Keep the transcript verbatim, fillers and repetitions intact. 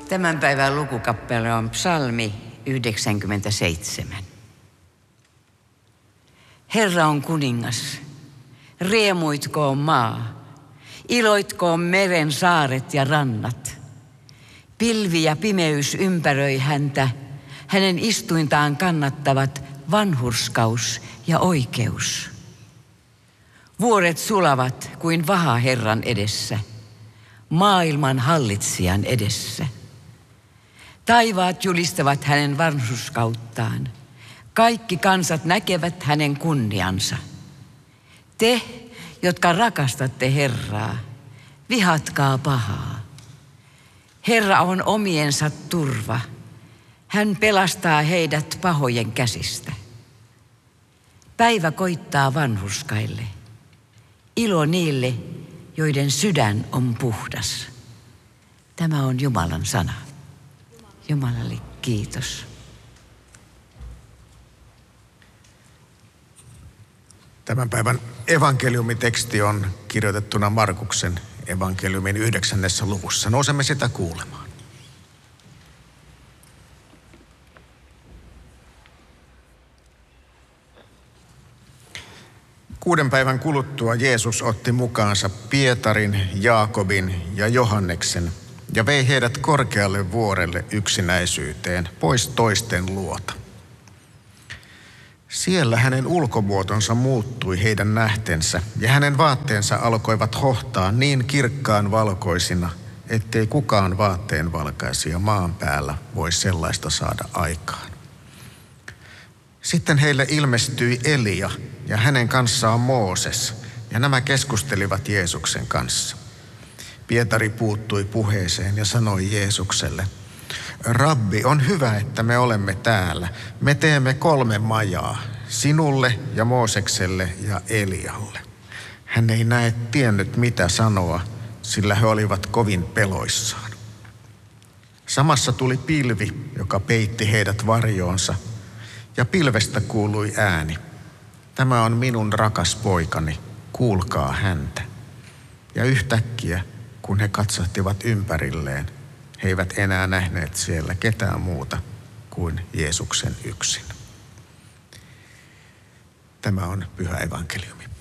Tämän päivän lukukappale on psalmi yhdeksänkymmentäseitsemän. Herra on kuningas, riemuitkoon maa, iloitkoon meren saaret ja rannat. Pilvi ja pimeys ympäröi häntä, hänen istuintaan kannattavat vanhurskaus ja oikeus. Vuoret sulavat kuin vaha Herran edessä, maailman hallitsijan edessä. Taivaat julistavat hänen vanhurskauttaan, kaikki kansat näkevät hänen kunniansa. Te, jotka rakastatte Herraa, vihatkaa pahaa. Herra on omiensa turva. Hän pelastaa heidät pahojen käsistä. Päivä koittaa vanhurskaille. Ilo niille, joiden sydän on puhdas. Tämä on Jumalan sana. Jumalalle kiitos. Tämän päivän evankeliumiteksti on kirjoitettuna Markuksen evankeliumin yhdeksännessä luvussa. Nousemme sitä kuulemaan. Kuuden päivän kuluttua Jeesus otti mukaansa Pietarin, Jaakobin ja Johanneksen ja vei heidät korkealle vuorelle yksinäisyyteen pois toisten luota. Siellä hänen ulkomuotonsa muuttui heidän nähtensä ja hänen vaatteensa alkoivat hohtaa niin kirkkaan valkoisina, ettei kukaan vaatteen valkaisija maan päällä voi sellaista saada aikaan. Sitten heille ilmestyi Elia ja hänen kanssaan Mooses, ja nämä keskustelivat Jeesuksen kanssa. Pietari puuttui puheeseen ja sanoi Jeesukselle: Rabbi, on hyvä, että me olemme täällä. Me teemme kolme majaa, sinulle ja Moosekselle ja Elialle. Hän ei näe tiennyt mitä sanoa, sillä he olivat kovin peloissaan. Samassa tuli pilvi, joka peitti heidät varjoonsa, ja pilvestä kuului ääni: Tämä on minun rakas poikani, kuulkaa häntä. Ja yhtäkkiä, kun he katsahtivat ympärilleen, he eivät enää nähneet siellä ketään muuta kuin Jeesuksen yksin. Tämä on pyhä evankeliumi.